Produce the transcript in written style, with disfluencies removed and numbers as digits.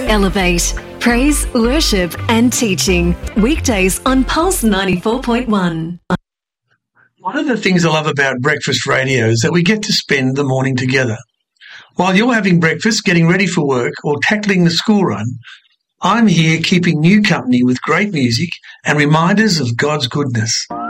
Elevate. Praise, worship and teaching. Weekdays on Pulse 94.1. One of the things I love about breakfast radio is that we get to spend the morning together. While you're having breakfast, getting ready for work or tackling the school run, I'm here keeping you company with great music and reminders of God's goodness.